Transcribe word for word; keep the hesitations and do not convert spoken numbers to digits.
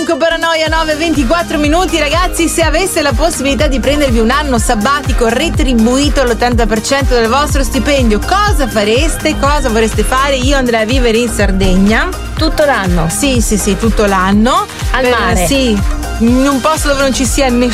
Panico Paranoia nove e ventiquattro minuti. Ragazzi, se aveste la possibilità di prendervi un anno sabbatico retribuito all'ottanta per cento del vostro stipendio, cosa fareste? Cosa vorreste fare? Io andrei a vivere in Sardegna tutto l'anno. Sì, sì, sì, tutto l'anno. Al per, mare. Sì, in un posto dove non ci sia nessuno